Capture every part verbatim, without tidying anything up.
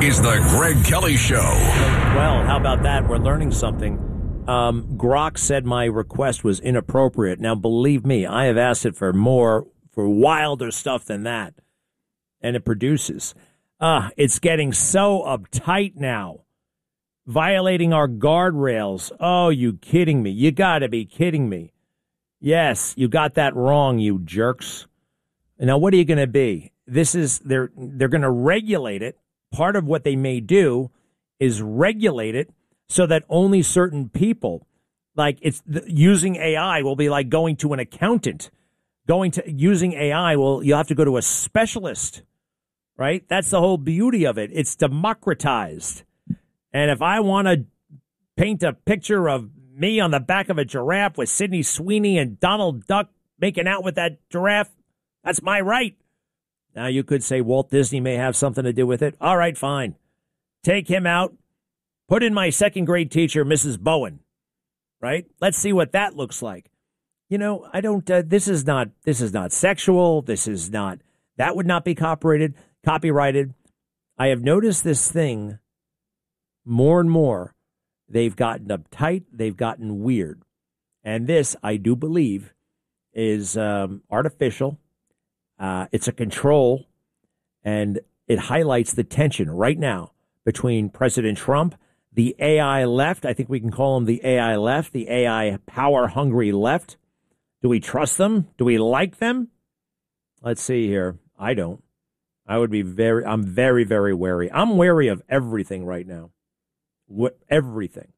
is the Greg Kelly Show. Well, how about that? We're learning something. Um, Grok said my request was inappropriate. Now, believe me, I have asked it for more, for wilder stuff than that. And it produces. Uh, it's getting so uptight now. Violating our guardrails. Oh, you kidding me? You got to be kidding me. Yes, you got that wrong, you jerks. Now, what are you going to be? This is, they're, they're going to regulate it. Part of what they may do is regulate it so that only certain people, like it's the, using A I will be like going to an accountant. Going to using A I, well, you'll have to go to a specialist, right? That's the whole beauty of it. It's democratized. And if I want to paint a picture of me on the back of a giraffe with Sydney Sweeney and Donald Duck making out with that giraffe, that's my right. Now, you could say Walt Disney may have something to do with it. All right, fine. Take him out. Put in my second grade teacher, Missus Bowen, right? Let's see what that looks like. You know, I don't, uh, this is not, this is not sexual. This is not, that would not be copyrighted, copyrighted. I have noticed this thing more and more. They've gotten uptight. They've gotten weird. And this, I do believe, is um, artificial. Uh, it's a control, and it highlights the tension right now between President Trump, the A I left. I think we can call them the A I left, the A I power-hungry left. Do we trust them? Do we like them? Let's see here. I don't. I would be very, I'm very, very wary. I'm wary of everything right now. What, everything.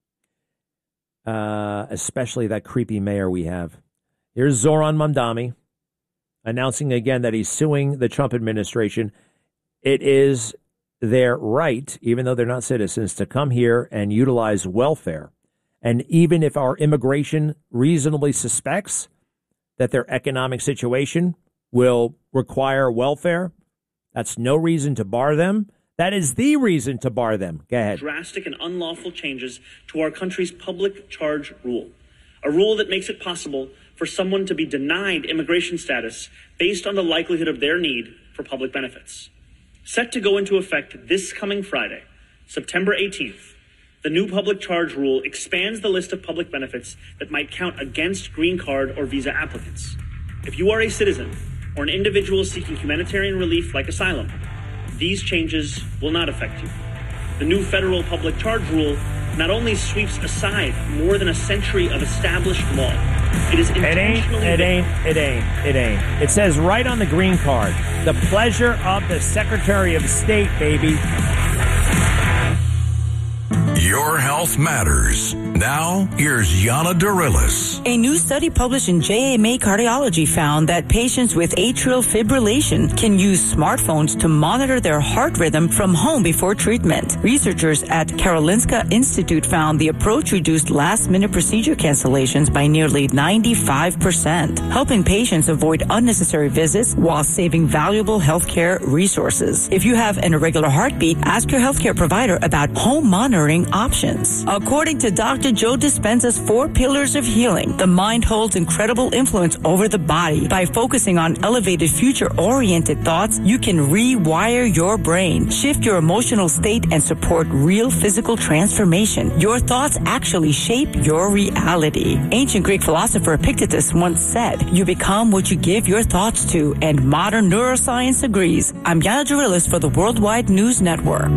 Uh, especially that creepy mayor we have. Here's Zoran Mamdani announcing again that he's suing the Trump administration. It is their right, even though they're not citizens, to come here and utilize welfare. And even if our immigration reasonably suspects that their economic situation will require welfare, that's no reason to bar them. That is the reason to bar them. Go ahead. Drastic and unlawful changes to our country's public charge rule, a rule that makes it possible for someone to be denied immigration status based on the likelihood of their need for public benefits. Set to go into effect this coming Friday, September eighteenth, the new public charge rule expands the list of public benefits that might count against green card or visa applicants. If you are a citizen or an individual seeking humanitarian relief like asylum, these changes will not affect you. The new federal public charge rule not only sweeps aside more than a century of established law, it is intentionally... It ain't, it ain't, it ain't, it ain't. It says right on the green card, the pleasure of the Secretary of State, baby. Your health matters. Now, here's Yana Darilis. A new study published in J M A Cardiology found that patients with atrial fibrillation can use smartphones to monitor their heart rhythm from home before treatment. Researchers at Karolinska Institute found the approach reduced last-minute procedure cancellations by nearly ninety-five percent, helping patients avoid unnecessary visits while saving valuable healthcare resources. If you have an irregular heartbeat, ask your healthcare provider about home monitoring options. According to Doctor Joe Dispenza's four pillars of healing, the mind holds incredible influence over the body. By focusing on elevated future-oriented thoughts, you can rewire your brain, shift your emotional state, and support real physical transformation. Your thoughts actually shape your reality. Ancient Greek philosopher Epictetus once said, "You become what you give your thoughts to," and modern neuroscience agrees. I'm Yana Darilis for the Worldwide News Network.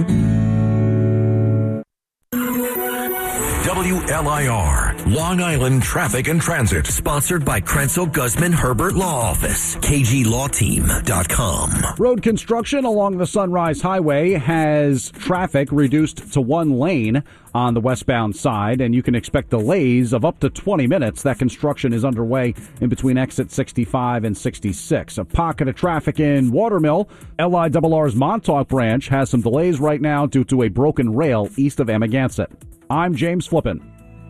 W L I R, Long Island Traffic and Transit. Sponsored by Krenzel Guzman Herbert Law Office, K G Law Team dot com. Road construction along the Sunrise Highway has traffic reduced to one lane on the westbound side, and you can expect delays of up to twenty minutes. That construction is underway in between exit sixty-five and sixty-six. A pocket of traffic in Watermill. L I R R's Montauk branch has some delays right now due to a broken rail east of Amagansett. I'm James Flippin.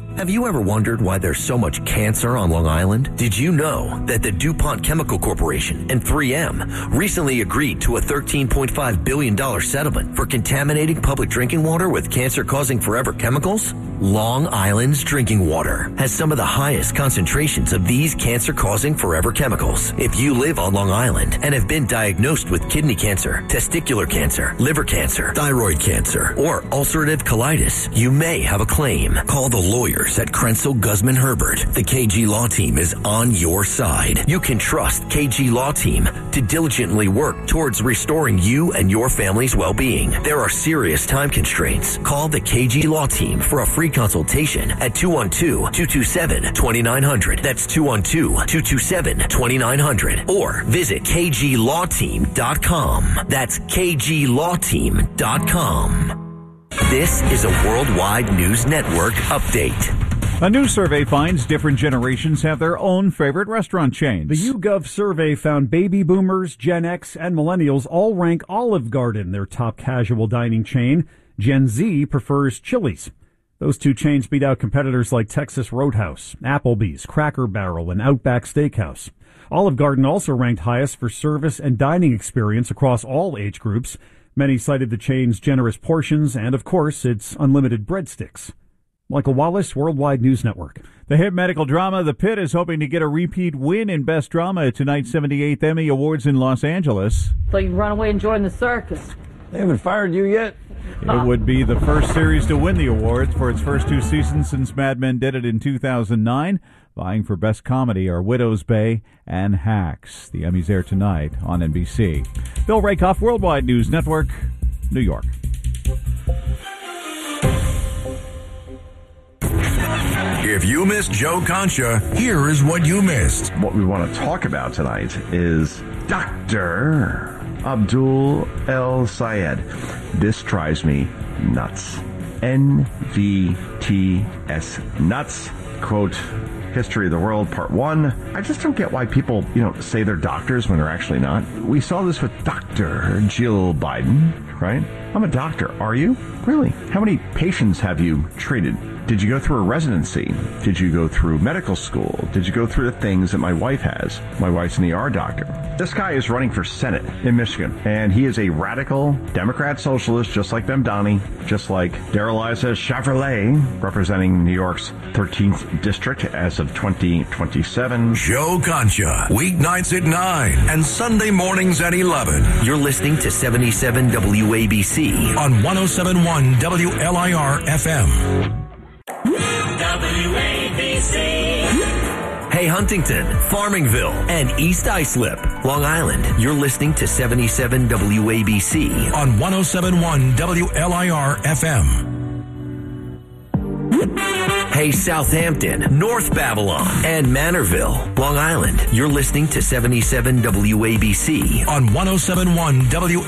Have you ever wondered why there's so much cancer on Long Island? Did you know that the DuPont Chemical Corporation and three M recently agreed to a thirteen point five billion dollars settlement for contaminating public drinking water with cancer-causing forever chemicals? Long Island's drinking water has some of the highest concentrations of these cancer-causing forever chemicals. If you live on Long Island and have been diagnosed with kidney cancer, testicular cancer, liver cancer, thyroid cancer, or ulcerative colitis, you may have a claim. Call the lawyers at Krenzel Guzman Herbert. The K G Law Team is on your side. You can trust K G Law Team to diligently work towards restoring you and your family's well-being. There are serious time constraints. Call the K G Law Team for a free consultation at two one two, two two seven, two nine zero zero. That's two one two, two two seven, two nine zero zero. Or visit k g law team dot com. That's k g law team dot com. This is a Worldwide News Network update. A new survey finds different generations have their own favorite restaurant chains. The YouGov survey found baby boomers, Gen X, and millennials all rank Olive Garden their top casual dining chain. Gen Z prefers Chili's. Those two chains beat out competitors like Texas Roadhouse, Applebee's, Cracker Barrel, and Outback Steakhouse. Olive Garden also ranked highest for service and dining experience across all age groups. Many cited the chain's generous portions and, of course, its unlimited breadsticks. Michael Wallace, Worldwide News Network. The hit medical drama The Pit is hoping to get a repeat win in Best Drama at tonight's seventy-eighth Emmy Awards in Los Angeles. So you run away and join the circus. They haven't fired you yet? It would be the first series to win the awards for its first two seasons since Mad Men did it in two thousand nine. Vying for Best Comedy are Widow's Bay and Hacks. The Emmys air tonight on N B C. Bill Rakoff, Worldwide News Network, New York. If you missed Joe Concha, here is what you missed. What we want to talk about tonight is Doctor Abdul El Sayed. This drives me nuts. N V T S nuts. Quote, History of the World, Part one. I just don't get why people, you know, say they're doctors when they're actually not. We saw this with Doctor Jill Biden, right? I'm a doctor. Are you? Really? How many patients have you treated? Did you go through a residency? Did you go through medical school? Did you go through the things that my wife has? My wife's an E R doctor. This guy is running for Senate in Michigan, and he is a radical Democrat socialist, just like Memdani, just like Darrell-Issa Chevrolet, representing New York's thirteenth district as of twenty twenty-seven. Joe Concha, weeknights at nine and Sunday mornings at eleven. You're listening to seventy-seven W A B C on one oh seven point one W L I R F M. W A B C. Hey, Huntington, Farmingville, and East Islip, Long Island. You're listening to seventy-seven W A B C on one oh seven point one W L I R F M. Hey, Southampton, North Babylon, and Manorville, Long Island. You're listening to seventy-seven W A B C on one oh seven point one W